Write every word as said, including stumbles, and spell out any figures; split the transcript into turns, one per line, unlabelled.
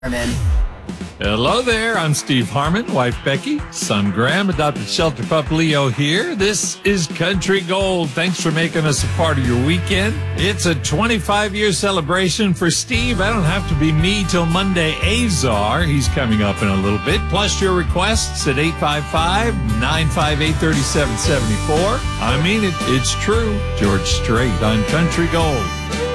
Harmon.
Hello there, I'm Steve Harmon, wife Becky, son Graham, adopted shelter pup Leo here. This is Country Gold. Thanks for making us a part of your weekend. It's a twenty-five year celebration for Steve. I don't have to be me till Monday. Azar, he's coming up in a little bit. Plus your requests at eight five five, nine five eight, three seven seven four. I mean it, it's true. George Strait on Country Gold.